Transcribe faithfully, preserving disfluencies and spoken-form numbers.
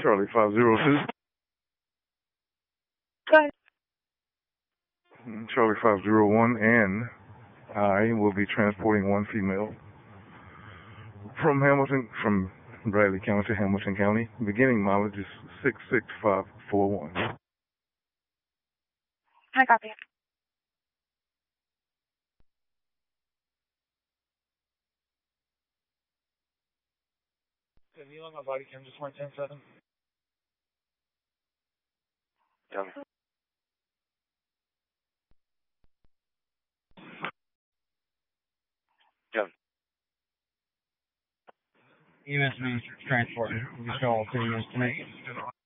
Charlie five zero two. Go ahead. Charlie five zero one and I will be transporting one female from Hamilton, from Bradley County to Hamilton County. Beginning mileage is six six five four one. I copy. Can you on my body cam just one ten seven? Done. Done. E M S means transport. You just call two minutes to me.